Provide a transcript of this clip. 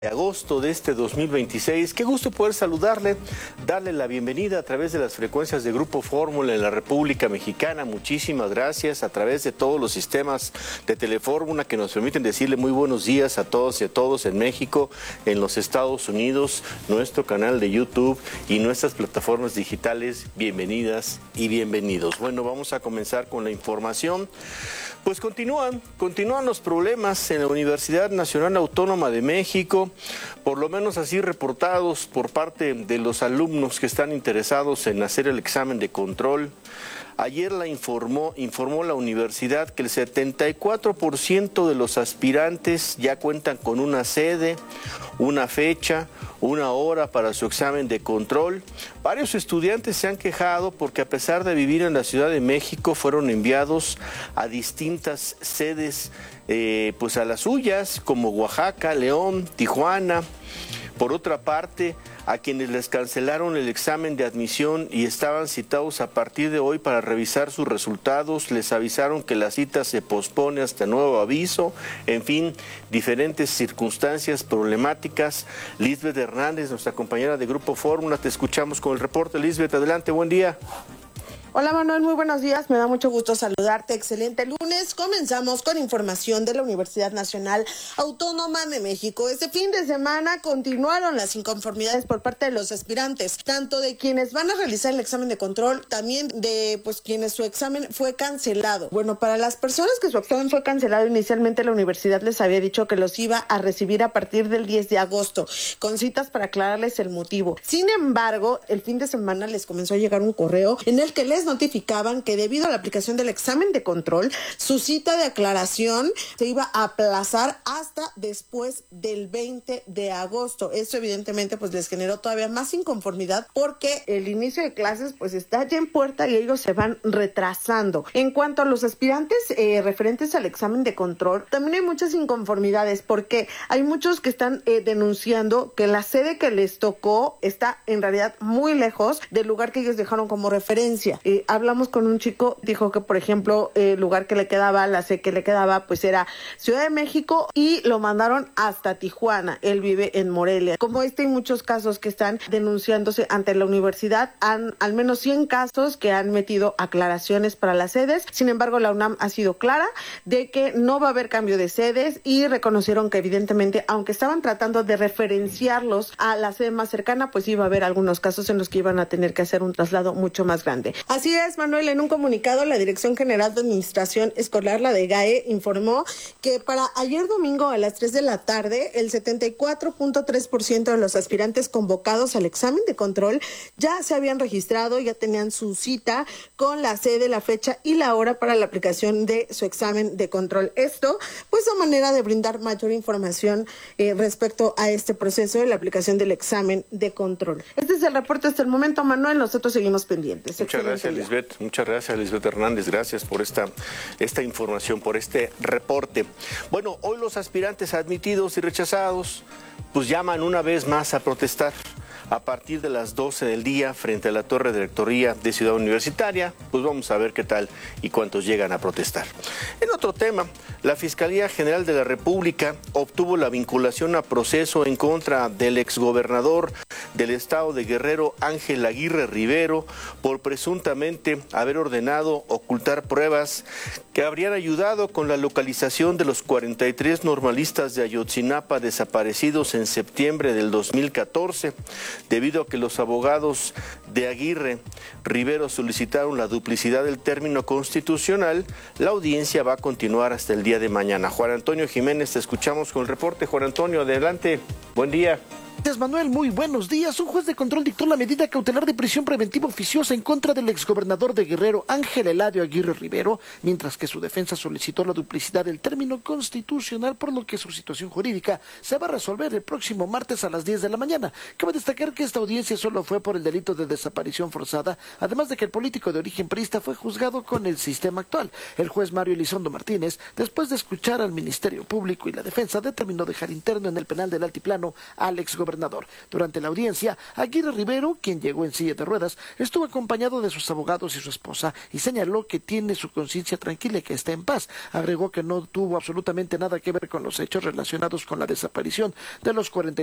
de agosto de este 2026. Qué gusto poder saludarle, darle la bienvenida a través de las frecuencias de Grupo Fórmula en la República Mexicana. Muchísimas gracias a través de todos los sistemas de Telefórmula que nos permiten decirle muy buenos días a todos y a todos en México, en los Estados Unidos, nuestro canal de YouTube y nuestras plataformas digitales. Bienvenidas y bienvenidos. Bueno, vamos a comenzar con la información. Pues continúan los problemas en la Universidad Nacional Autónoma de México, por lo menos así reportados por parte de los alumnos que están interesados en hacer el examen de control. Ayer informó la universidad que el 74% de los aspirantes ya cuentan con una sede, una fecha, una hora para su examen de control. Varios estudiantes se han quejado porque a pesar de vivir en la Ciudad de México fueron enviados a distintas sedes, pues a las suyas, como Oaxaca, León, Tijuana. Por otra parte, a quienes les cancelaron el examen de admisión y estaban citados a partir de hoy para revisar sus resultados, les avisaron que la cita se pospone hasta nuevo aviso. En fin, diferentes circunstancias problemáticas. Lisbeth Hernández, nuestra compañera de Grupo Fórmula, te escuchamos con el reporte. Lisbeth, adelante, buen día. Hola Manuel, muy buenos días, me da mucho gusto saludarte, excelente lunes. Comenzamos con información de la Universidad Nacional Autónoma de México. Este fin de semana continuaron las inconformidades por parte de los aspirantes, tanto de quienes van a realizar el examen de control, también de quienes su examen fue cancelado. Bueno, para las personas que su examen fue cancelado, inicialmente la universidad les había dicho que los iba a recibir a partir del 10 de agosto, con citas para aclararles el motivo. Sin embargo, el fin de semana les comenzó a llegar un correo en el que les notificaban que debido a la aplicación del examen de control, su cita de aclaración se iba a aplazar hasta después del 20 de agosto. Esto evidentemente les generó todavía más inconformidad porque el inicio de clases está ya en puerta y ellos se van retrasando. En cuanto a los aspirantes referentes al examen de control, también hay muchas inconformidades porque hay muchos que están denunciando que la sede que les tocó está en realidad muy lejos del lugar que ellos dejaron como referencia. Hablamos con un chico, dijo que por ejemplo el lugar que le quedaba, la sede que le quedaba era Ciudad de México y lo mandaron hasta Tijuana. Él vive en Morelia. Como hay muchos casos que están denunciándose ante la universidad, han al menos 100 casos que han metido aclaraciones para las sedes. Sin embargo, la UNAM ha sido clara de que no va a haber cambio de sedes y reconocieron que evidentemente, aunque estaban tratando de referenciarlos a la sede más cercana, iba a haber algunos casos en los que iban a tener que hacer un traslado mucho más grande. Así es, Manuel, en un comunicado, la Dirección General de Administración Escolar, la DGAE, informó que para ayer domingo a las 3 de la tarde, el 74.3% de los aspirantes convocados al examen de control ya se habían registrado, ya tenían su cita con la sede, la fecha y la hora para la aplicación de su examen de control. Esto, a manera de brindar mayor información respecto a este proceso de la aplicación del examen de control. Este es el reporte hasta el momento, Manuel, nosotros seguimos pendientes. Muchas gracias, Lisbeth. Muchas gracias, Lisbeth Hernández. Gracias por esta información, por este reporte. Bueno, hoy los aspirantes admitidos y rechazados llaman una vez más a protestar a partir de las 12 del día frente a la Torre de Rectoría de Ciudad Universitaria. Vamos a ver qué tal y cuántos llegan a protestar. En otro tema, la Fiscalía General de la República obtuvo la vinculación a proceso en contra del exgobernador del estado de Guerrero, Ángel Aguirre Rivero, por presuntamente haber ordenado ocultar pruebas que habrían ayudado con la localización de los 43 normalistas de Ayotzinapa desaparecidos en septiembre del 2014. Debido a que los abogados de Aguirre Rivero solicitaron la duplicidad del término constitucional, la audiencia va a continuar hasta el día de mañana. Juan Antonio Jiménez, te escuchamos con el reporte. Juan Antonio, adelante. Buen día. Gracias, Manuel, muy buenos días. Un juez de control dictó la medida cautelar de prisión preventiva oficiosa en contra del exgobernador de Guerrero, Ángel Eladio Aguirre Rivero, mientras que su defensa solicitó la duplicidad del término constitucional, por lo que su situación jurídica se va a resolver el próximo martes a las 10 de la mañana. Cabe destacar que esta audiencia solo fue por el delito de desaparición forzada, además de que el político de origen priista fue juzgado con el sistema actual. El juez Mario Elizondo Martínez, después de escuchar al Ministerio Público y la defensa, determinó dejar interno en el penal del Altiplano al exgobernador exgobernador. Durante la audiencia, Aguirre Rivero, quien llegó en silla de ruedas, estuvo acompañado de sus abogados y su esposa y señaló que tiene su conciencia tranquila y que está en paz. Agregó que no tuvo absolutamente nada que ver con los hechos relacionados con la desaparición de los 40